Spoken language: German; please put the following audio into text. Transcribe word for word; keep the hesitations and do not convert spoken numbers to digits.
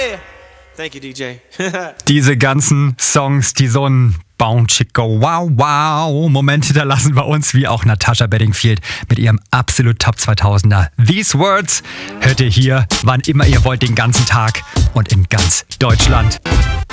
Yeah. Thank you, D J. Diese ganzen Songs, die so ein Bounchicko wow wow Moment hinterlassen bei uns, wie auch Natasha Bedingfield mit ihrem absolut Top zweitausender. These Words hört ihr hier, wann immer ihr wollt, den ganzen Tag und in ganz Deutschland.